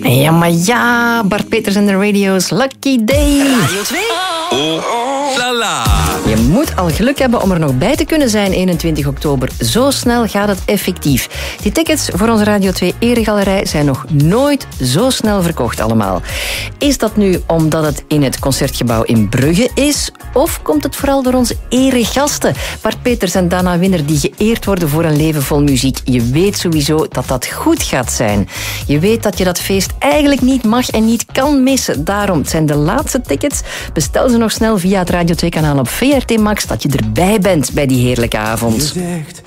Ja, maar ja, Bart Peters en de Radio's Lucky Day. Radio 2. Oh, la la. Je moet al geluk hebben om er nog bij te kunnen zijn 21 oktober. Zo snel gaat het effectief. Die tickets voor onze Radio 2 Eregalerij zijn nog nooit zo snel verkocht allemaal. Is dat nu omdat het in het Concertgebouw in Brugge is? Of komt het vooral door onze eregasten? Bart Peters en Dana Winner die geëerd worden voor een leven vol muziek. Je weet sowieso dat dat goed gaat zijn. Je weet dat je dat feest eigenlijk niet mag en niet kan missen. Daarom, het zijn de laatste tickets. Bestel ze nog snel via het Radio 2-kanaal op VRT Max, dat je erbij bent bij die heerlijke avond.